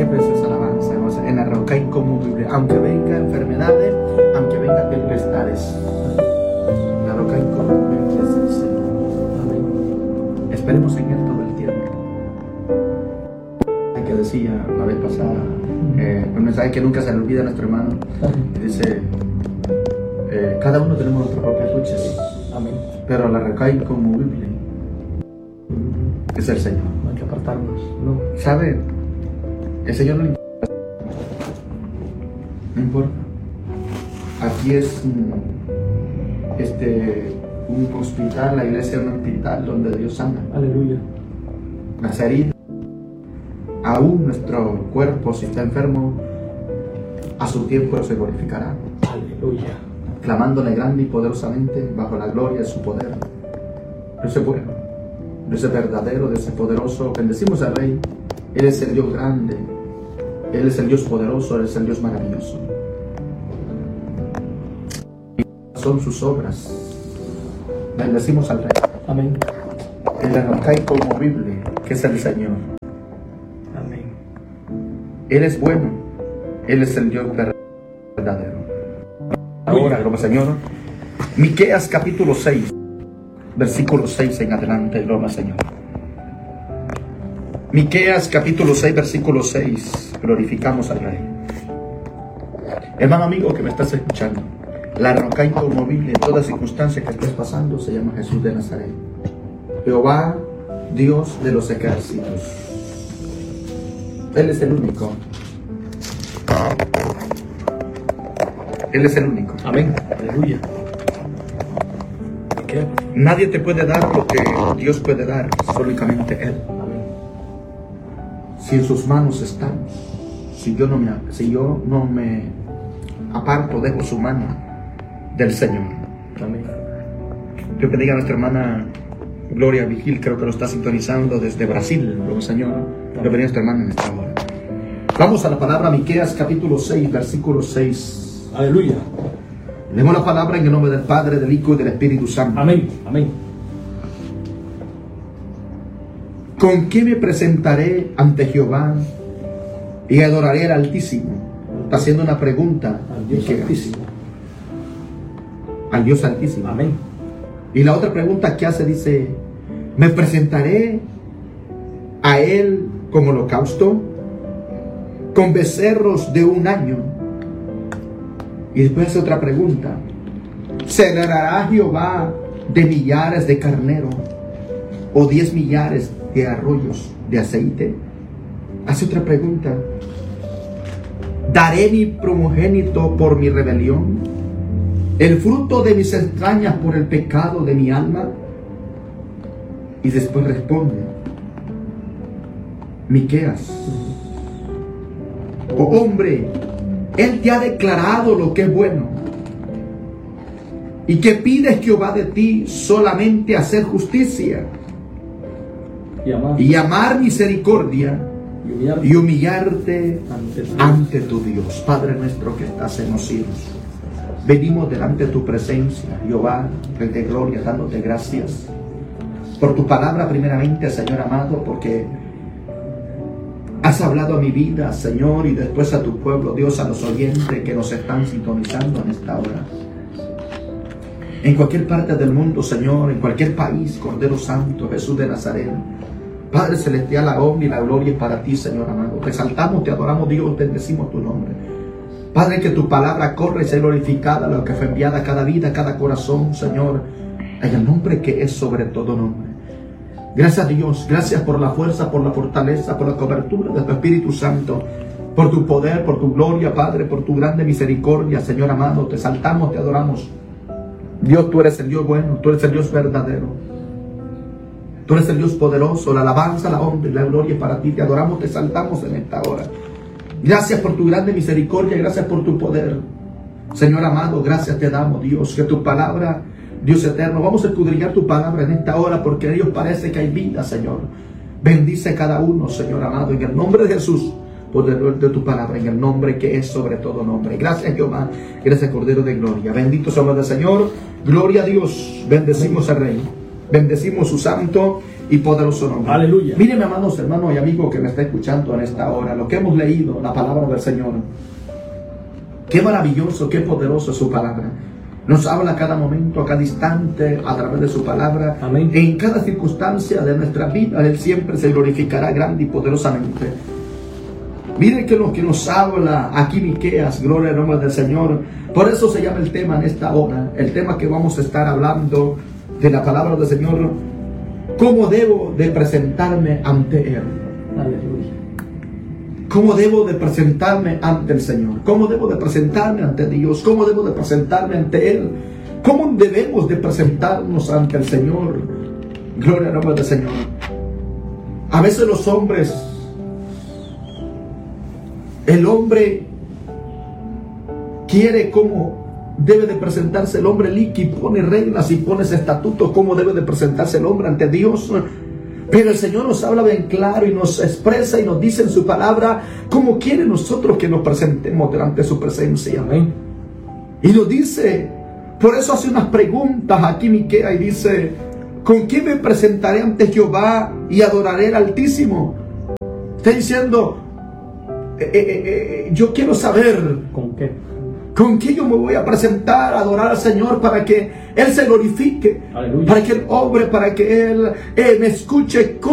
Qué preciosa alabanza, hermosa. En la roca inconmovible, aunque venga enfermedades, aunque venga tempestades, la roca inconmovible es el Señor. Amén. Esperemos en Él todo el tiempo. Hay que decía la vez pasada, un mensaje que nunca se le olvida a nuestro hermano, y dice, cada uno tenemos nuestra propia lucha, amén, pero la roca inconmovible es el Señor. No hay que apartarnos, ¿no? ¿Sabe? El Señor no importa. No importa. Aquí es un hospital, la iglesia es un hospital donde Dios sana. Aleluya. Las heridas, aún nuestro cuerpo, si está enfermo, a su tiempo se glorificará. Aleluya. Clamándole grande y poderosamente bajo la gloria de su poder. Dios es bueno, Dios es verdadero, Dios es poderoso. Bendecimos al Rey. Él es el Dios grande, Él es el Dios poderoso, Él es el Dios maravilloso. Son sus obras. Bendecimos al Rey. Amén. En la roca inconmovible que es el Señor. Amén. Él es bueno, Él es el Dios verdadero. Ahora, gloria al Señor. Miqueas capítulo 6, versículo 6 en adelante, gloria al Señor. Miqueas capítulo 6, versículo 6, glorificamos al Rey. Hermano amigo que me estás escuchando, la roca inconmovible en toda circunstancia que estés pasando se llama Jesús de Nazaret. Jehová, Dios de los ejércitos. Él es el único. Él es el único. Amén. Aleluya. ¿Qué? Nadie te puede dar lo que Dios puede dar, solamente Él. Amén. Si en sus manos estamos, si yo no me aparto, dejo su mano del Señor. Amén. Yo que diga a nuestra hermana Gloria Vigil, creo que lo está sintonizando desde Brasil, gloria al Señor. Bienvenida nuestra hermana en esta hora. Vamos a la palabra Miqueas capítulo 6, versículo 6. Aleluya. Leemos la palabra en el nombre del Padre, del Hijo y del Espíritu Santo. Amén. Amén. ¿Con qué me presentaré ante Jehová y adoraré al Altísimo? Está haciendo una pregunta Al Dios Altísimo. Al Dios Altísimo. Amén. Y la otra pregunta que hace dice, ¿me presentaré a Él con holocausto? Con becerros de un año. Y después hace otra pregunta, ¿celebrará Jehová de millares de carneros o 10 millares de arroyos de aceite? Hace otra pregunta, ¿daré mi primogénito por mi rebelión? ¿El fruto de mis entrañas por el pecado de mi alma? Y después responde, Miqueas, oh hombre, Él te ha declarado lo que es bueno. ¿Y qué pide Jehová de ti? Solamente hacer justicia y amar misericordia y humillarte ante tu Dios. Padre nuestro que estás en los cielos, venimos delante de tu presencia, Jehová, Rey de gloria, dándote gracias por tu palabra primeramente, Señor amado, porque has hablado a mi vida, Señor, y después a tu pueblo, Dios, a los oyentes que nos están sintonizando en esta hora. En cualquier parte del mundo, Señor, en cualquier país, Cordero Santo, Jesús de Nazaret, Padre Celestial, la honra y la gloria es para ti, Señor amado. Te exaltamos, te adoramos, Dios, bendecimos tu nombre. Padre, que tu palabra corre y sea glorificada, lo que fue enviada a cada vida, a cada corazón, Señor, en el nombre que es sobre todo nombre. Gracias a Dios, gracias por la fuerza, por la fortaleza, por la cobertura de tu Espíritu Santo, por tu poder, por tu gloria, Padre, por tu grande misericordia, Señor amado. Te exaltamos, te adoramos. Dios, tú eres el Dios bueno, tú eres el Dios verdadero. Tú eres el Dios poderoso, la alabanza, la honra y la gloria es para ti. Te adoramos, te exaltamos en esta hora. Gracias por tu grande misericordia, gracias por tu poder. Señor amado, gracias te damos, Dios, que tu palabra, Dios eterno, vamos a escudriñar tu palabra en esta hora, porque en ellos parece que hay vida, Señor. Bendice cada uno, Señor amado, en el nombre de Jesús, poder de tu palabra, en el nombre que es sobre todo nombre. Gracias, Jehová, gracias, Cordero de gloria. Bendito sea el nombre del Señor, gloria a Dios. Bendecimos al Rey, bendecimos su santo y poderoso nombre. Aleluya. Miren, amados hermanos y amigos que me está escuchando en esta hora, lo que hemos leído, la palabra del Señor. Qué maravilloso, qué poderoso es su palabra. Nos habla a cada momento, a cada instante, a través de su palabra. Amén. En cada circunstancia de nuestra vida, Él siempre se glorificará grande y poderosamente. Mire que lo que nos habla aquí Miqueas, gloria al nombre del Señor. Por eso se llama el tema en esta hora, el tema que vamos a estar hablando de la palabra del Señor. ¿Cómo debo de presentarme ante Él? Aleluya. ¿Cómo debo de presentarme ante el Señor? ¿Cómo debo de presentarme ante Dios? ¿Cómo debo de presentarme ante Él? ¿Cómo debemos de presentarnos ante el Señor? Gloria al nombre del Señor. A veces los hombres, el hombre quiere cómo debe de presentarse el hombre y pone reglas y pone estatutos cómo debe de presentarse el hombre ante Dios. Pero el Señor nos habla bien claro y nos expresa y nos dice en su palabra cómo quiere nosotros que nos presentemos delante de su presencia. Amén. Y nos dice, por eso hace unas preguntas aquí Miqueas y dice, ¿con qué me presentaré ante Jehová y adoraré al Altísimo? Está diciendo, yo quiero saber ¿Con qué? ¿con qué yo me voy a presentar a adorar al Señor para que Él se glorifique? Aleluya. Para que Él obre, para que Él me escuche.